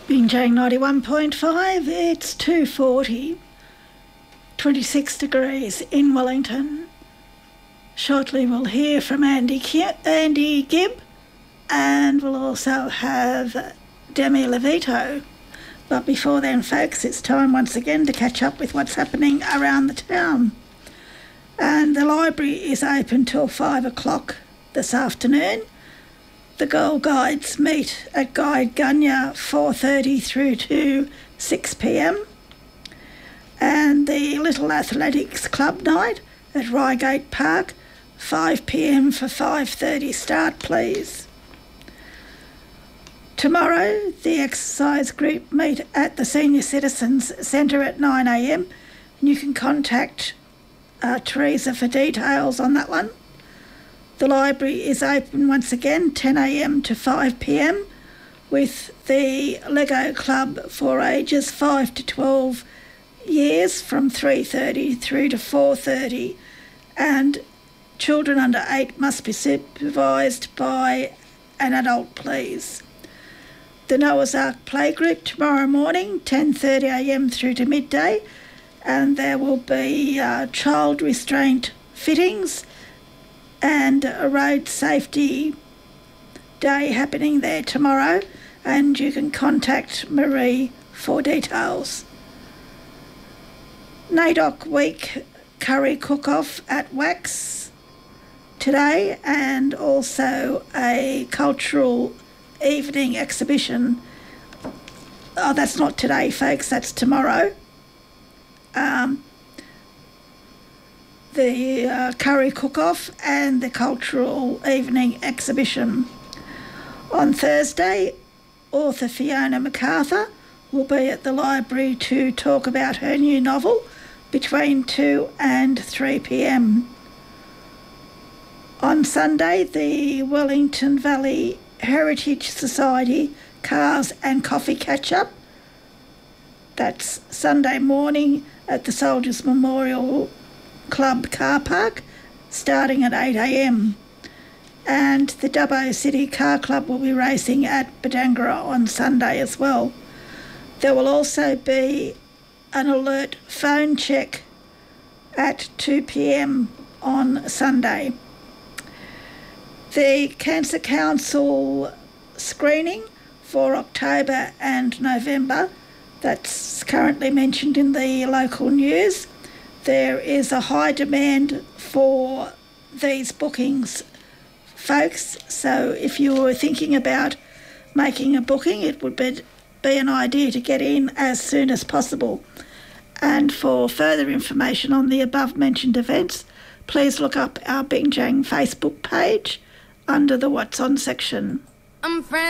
Binjang 91.5, it's 2:40, 26 degrees in Wellington. Shortly we'll hear from Andy Gibb, and we'll also have Demi Levito. But before then, folks, it's time once again to catch up with what's happening around the town. And the library is open till 5 o'clock this afternoon. The Girl Guides meet at Guide Gunya 4:30 through to 6 p.m. And the Little Athletics Club night at Reigate Park, 5 p.m. for 5:30 start, please. Tomorrow, the exercise group meet at the Senior Citizens Centre at 9 a.m. and you can contact Teresa for details on that one. The library is open once again 10 a.m. to 5 p.m. with the Lego Club for ages 5 to 12 years from 3:30 through to 4:30, and children under 8 must be supervised by an adult, please. The Noah's Ark Playgroup tomorrow morning 10:30 a.m. through to midday, and there will be child restraint fittings and a road safety day happening there tomorrow, and you can contact Marie for details. NAIDOC Week curry cook-off at Wax today, and also a cultural evening exhibition. Oh, that's not today, folks, that's tomorrow. The curry cook-off and the cultural evening exhibition. On Thursday, author Fiona MacArthur will be at the library to talk about her new novel between 2 and 3 p.m. On Sunday, the Wellington Valley Heritage Society Cars and Coffee Catch-Up. That's Sunday morning at the Soldiers Memorial Club car park, starting at 8 a.m. And the Dubbo City Car Club will be racing at Badangara on Sunday as well. There will also be an alert phone check at 2 p.m. on Sunday. The Cancer Council screening for October and November, that's currently mentioned in the local news. There is a high demand for these bookings, folks, so if you were thinking about making a booking, it would be an idea to get in as soon as possible. And for further information on the above mentioned events, please look up our Binjang Facebook page under the What's On section. I'm friends.